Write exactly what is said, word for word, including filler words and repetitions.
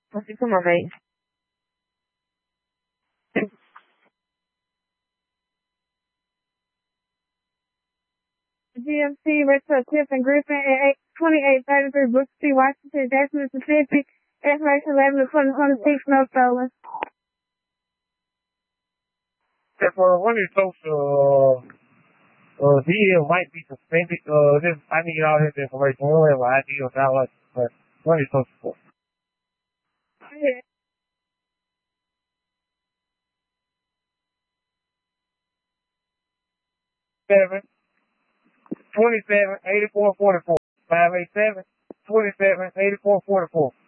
Así como veis. G M C, Richard Tiffin Griffin, at twenty-eight thirty-three Brooks Street, Washington, Jackson, Mississippi, information eleven to twenty twenty-six, North Carolina. For one of those, uh, uh, D L might be suspended. Uh, this, I need all his information. We don't have an I D or not like, but one of those. Yeah. Seven, twenty-seven, eighty-four, forty-four. Five eight seven, twenty-seven, eighty-four, forty-four.